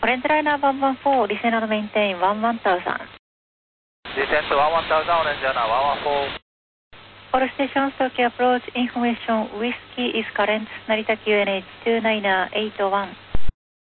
Orange Liner 114, descend and maintain 11000. Descend to 11000, Orange Liner 114. All stations Tokyo approach information, Whiskey is current, Narita QNH 29801.